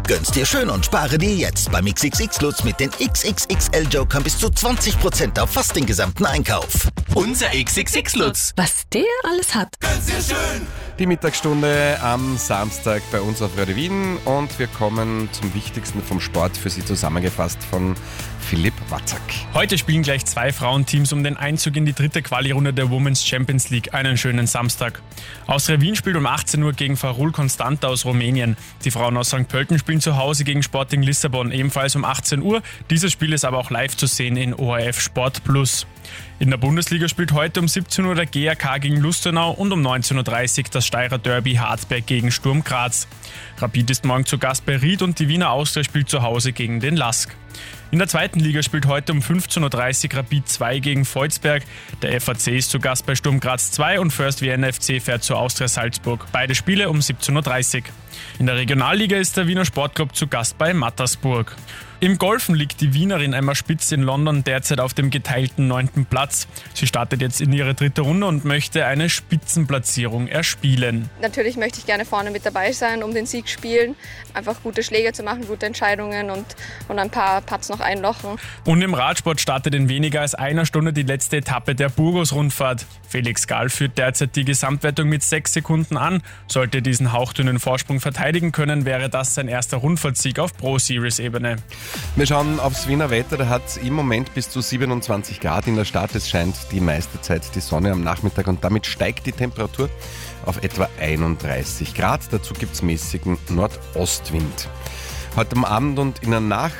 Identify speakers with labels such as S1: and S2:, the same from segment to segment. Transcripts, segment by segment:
S1: Gönn's dir schön und spare dir jetzt beim XXX-Lutz mit den XXXL-Jokern bis zu 20% auf fast den gesamten Einkauf.
S2: Unser XXX-Lutz.
S3: Was der alles hat.
S2: Gönn's dir schön.
S4: Die Mittagsstunde am Samstag bei uns auf Radio Wien und wir kommen zum Wichtigsten vom Sport, für Sie zusammengefasst von Philipp Watzak.
S5: Heute spielen gleich 2 Frauenteams um den Einzug in die 3. Quali-Runde der Women's Champions League. Einen schönen Samstag. Austria Wien spielt um 18 Uhr gegen Farul Constanta aus Rumänien. Die Frauen aus St. Pölten spielen zu Hause gegen Sporting Lissabon, ebenfalls um 18 Uhr. Dieses Spiel ist aber auch live zu sehen in ORF Sport Plus. In der Bundesliga spielt heute um 17 Uhr der GAK gegen Lustenau und um 19.30 Uhr das Steirer Derby Hartberg gegen Sturm Graz. Rapid ist morgen zu Gast bei Ried und die Wiener Austria spielt zu Hause gegen den LASK. In der 2. Liga spielt heute um 15.30 Uhr Rapid 2 gegen Volzberg. Der FAC ist zu Gast bei Sturm Graz 2 und First Vienna FC fährt zu Austria Salzburg. Beide Spiele um 17.30 Uhr. In der Regionalliga ist der Wiener Sportclub zu Gast bei Mattersburg. Im Golfen liegt die Wienerin Emma Spitz in London derzeit auf dem geteilten 9. Platz. Sie startet jetzt in ihre 3. Runde und möchte eine Spitzenplatzierung erspielen.
S6: Natürlich möchte ich gerne vorne mit dabei sein, um den Sieg spielen. Einfach gute Schläge zu machen, gute Entscheidungen und ein paar Putts noch einlochen.
S5: Und im Radsport startet in weniger als einer Stunde die letzte Etappe der Burgos-Rundfahrt. Felix Gall führt derzeit die Gesamtwertung mit 6 Sekunden an. Sollte er diesen hauchdünnen Vorsprung verteidigen können, wäre das sein erster Rundfahrtsieg auf Pro-Series-Ebene.
S4: Wir schauen aufs Wiener Wetter, da hat es im Moment bis zu 27 Grad in der Stadt. Es scheint die meiste Zeit die Sonne am Nachmittag und damit steigt die Temperatur auf etwa 31 Grad. Dazu gibt es mäßigen Nordostwind. Heute am Abend und in der Nacht,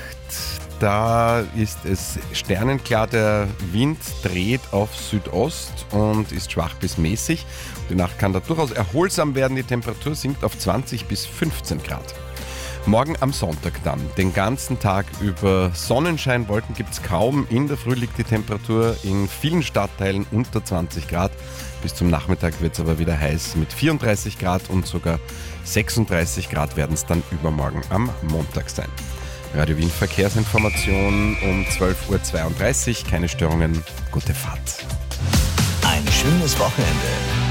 S4: da ist es sternenklar, der Wind dreht auf Südost und ist schwach bis mäßig. Die Nacht kann da durchaus erholsam werden, die Temperatur sinkt auf 20 bis 15 Grad. Morgen am Sonntag dann, den ganzen Tag über Sonnenschein, Wolken gibt es kaum. In der Früh liegt die Temperatur in vielen Stadtteilen unter 20 Grad. Bis zum Nachmittag wird es aber wieder heiß mit 34 Grad und sogar 36 Grad werden es dann übermorgen am Montag sein. Radio Wien Verkehrsinformation um 12.32 Uhr. Keine Störungen, gute Fahrt.
S1: Ein schönes Wochenende.